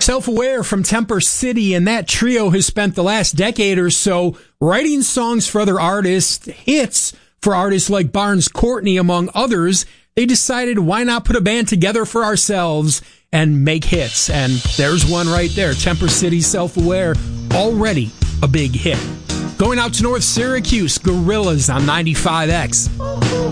Self-Aware from Temper City, and that trio has spent the last decade or so writing songs for other artists, hits for artists like Barnes Courtney, among others. They decided, why not put a band together for ourselves and make hits? And there's one right there, Temper City, Self-Aware, already a big hit. Going out to North Syracuse, Gorillaz on 95X.